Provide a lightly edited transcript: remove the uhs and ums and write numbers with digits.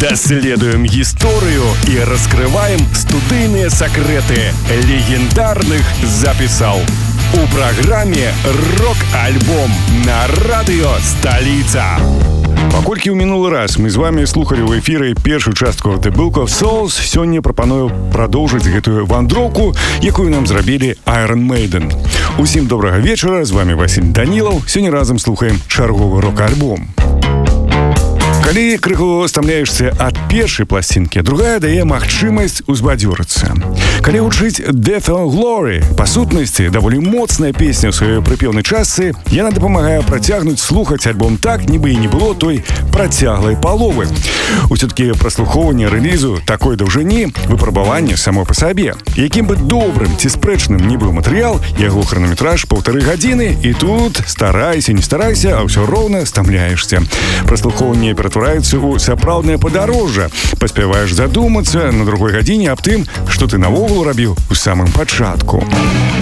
Даследуем гісторыю і раскрываем студыйныя сакрэты легендарных запісаў. У праграме «Рок-альбом» на радыё «Сталіца». Паколькі ў мінулы раз мы з вами слухалі ў эфіры першую частку «The Book of Souls», сёння прапаную прадоўжыць гэтую вандроўку, якую нам зрабілі Iron Maiden. Усім добрага вечара, з вами Васіль Данілаў. Сёння разам слухаем чарговы рок-альбом. Калі крыху стамляешься ад першай пласцінкі, другая дае магчымасць узбадзёрыцца. Калі гучыць «Death and Glory», па сутнасці, даволі моцная песня ў сваёй прыпеўнай частцы, яна дапамагае працягнуць слухаць альбом так, нібы і не было той працяглай паловы. Усё-ткі праслухоўванне рэлізу такой даўжыні выпрабаванне само па сабе. Якім бы добрым ці спрэчным не быў матэрыял, яго хранаметраж 1,5 гадзіны, і тут старайся, не старайся, а ўсё роўна стамляешься. Праслухоўванне ператвараецца ў сапраўднае падарожжа. Паспяваеш задумацца на другой гадзіне аб тым, што ты наогул рабіў у самым пачатку.